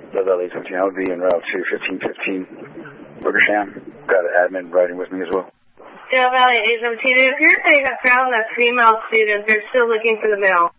Love Valley 15. I would be en route to 1515 Wickersham. Got an admin riding with me as well. Dale Valley 817. If you're saying I found that female student, they're still looking for the male.